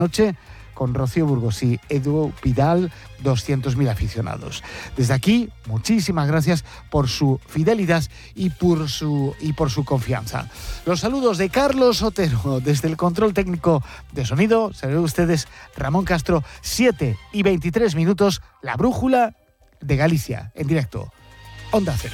noche con Rocío Burgos y Edu Pidal, 200.000 aficionados. Desde aquí, muchísimas gracias por su fidelidad y por su confianza. Los saludos de Carlos Otero desde el control técnico de sonido. Saludos a ustedes, Ramón Castro, 7:23, la brújula de Galicia, en directo, Onda Cero.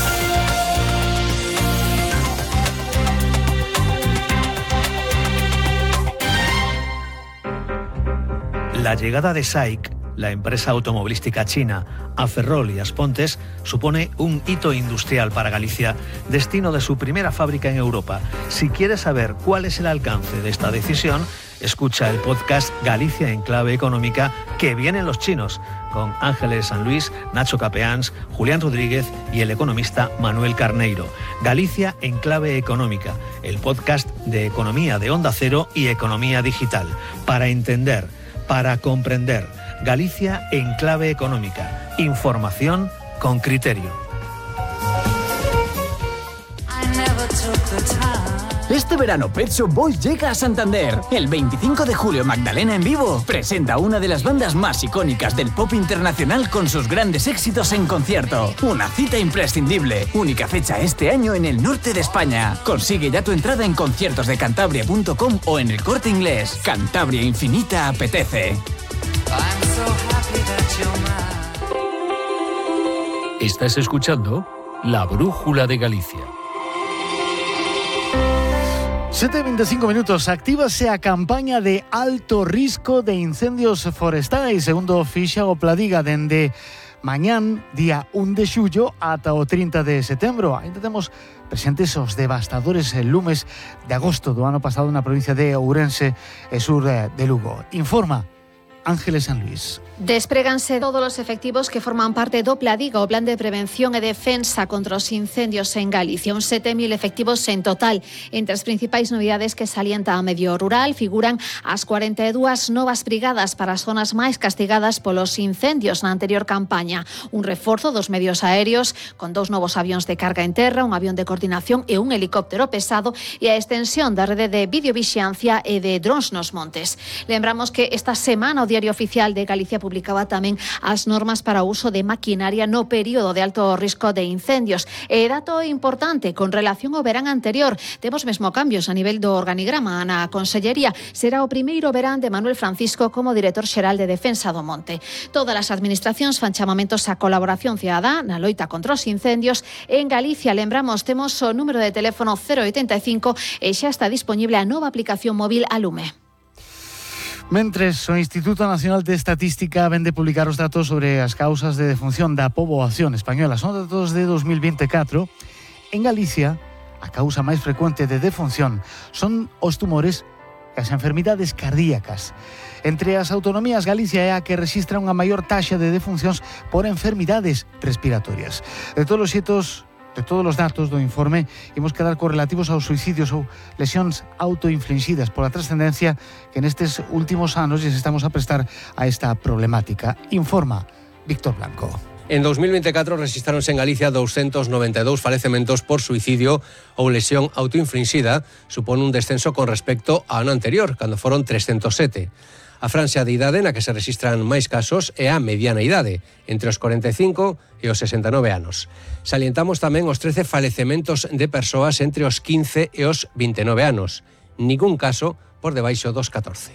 La llegada de SAIC, la empresa automovilística china, a Ferrol y Aspontes, supone un hito industrial para Galicia, destino de su primera fábrica en Europa. Si quieres saber cuál es el alcance de esta decisión, escucha el podcast Galicia en clave económica, que vienen los chinos, con Ángeles San Luis, Nacho Capeans, Julián Rodríguez y el economista Manuel Carneiro. Galicia en clave económica, el podcast de economía de Onda Cero y economía digital, para entender, para comprender. Galicia en clave económica. Información con criterio. Este verano Pet Shop Boys llega a Santander. El 25 de julio Magdalena en vivo presenta una de las bandas más icónicas del pop internacional con sus grandes éxitos en concierto. Una cita imprescindible. Única fecha este año en el norte de España. Consigue ya tu entrada en conciertosdecantabria.com o en el Corte Inglés. Cantabria Infinita apetece. Estás escuchando La Brújula de Galicia. 7:25. Actívase a campaña de alto risco de incendios forestais, segundo fixa o Pladiga, dende mañán, día 1 de xullo, ata o 30 de setembro. Ainda temos presentes os devastadores lumes de agosto do ano pasado na provincia de Ourense e sur de Lugo. Informa Ángeles San Luis. Despréganse todos os efectivos que forman parte do Pladiga, o Plan de Prevención e Defensa contra os Incendios en Galicia. Uns 7.000 efectivos en total. Entre as principais novidades que salienta a medio rural figuran as 42 novas brigadas para as zonas máis castigadas polos incendios na anterior campaña. Un reforzo dos medios aéreos con 2 novos avións de carga en terra, un avión de coordinación e un helicóptero pesado, e a extensión da rede de videovixiancia e de drons nos montes. Lembramos que esta semana o Diario Oficial de Galicia publicaba tamén as normas para o uso de maquinaria no período de alto risco de incendios. E dato importante con relación ao verán anterior, temos mesmo cambios a nivel do organigrama na Consellería. Será o primeiro verán de Manuel Francisco como director xeral de Defensa do Monte. Todas as administracións fan chamamentos á colaboración cidadá na loita contra os incendios. En Galicia, lembramos, temos o número de teléfono 085 e xa está disponible a nova aplicación móvil a Lume. Mentres, o Instituto Nacional de Estatística vende publicar os datos sobre as causas de defunción da poboación española. Son datos de 2024. En Galicia, a causa máis frecuente de defunción son os tumores e as enfermidades cardíacas. Entre as autonomías, Galicia é a que rexistra unha maior taxa de defuncións por enfermidades respiratorias. De todos os xeitos, de todos os datos do informe, imos quedar correlativos aos suicidios ou lesións autoinflixidas pola trascendencia que nestes últimos anos lles estamos a prestar a esta problemática. Informa Víctor Blanco. En 2024 rexistráronse en Galicia 292 falecementos por suicidio ou lesión autoinflixida, supón un descenso con respecto ao ano anterior, cando foron 307. A franxa de idade na que se rexistran máis casos é a mediana idade, entre os 45 e os 69 anos. Salientamos tamén os 13 falecementos de persoas entre os 15 e os 29 anos. Ningún caso por debaixo dos 14.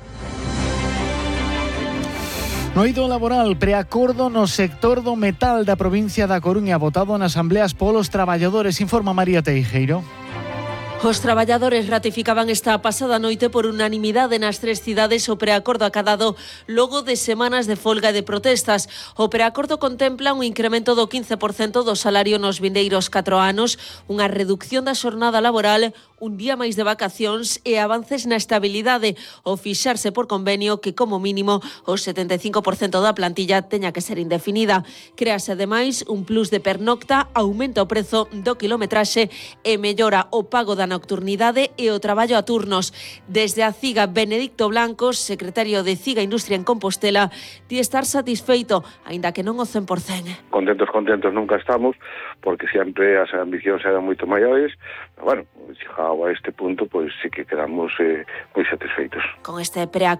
No eido laboral, preacordo no sector do metal da provincia da Coruña, votado nas asambleas polos traballadores, informa María Teijeiro. Os traballadores ratificaban esta pasada noite por unanimidade nas 3 cidades o preacordo acadado logo de semanas de folga e de protestas. O preacordo contempla un incremento do 15% do salario nos vindeiros 4 anos, unha reducción da xornada laboral, un día máis de vacacións e avances na estabilidade, o fixarse por convenio que como mínimo o 75% da plantilla teña que ser indefinida. Créase ademais un plus de pernocta, aumenta o prezo do kilometraxe e mellora o pago da nocturnidade e o traballo a turnos. Desde a CIGA, Benedicto Blancos, secretario de CIGA Industria en Compostela, di estar satisfeito, aínda que non o 100%. Contentos nunca estamos, porque sempre as ambicións eran moito maiores. Pero bueno, chega chegado a este punto, pois sí que quedamos moi satisfeitos. Con este preacordo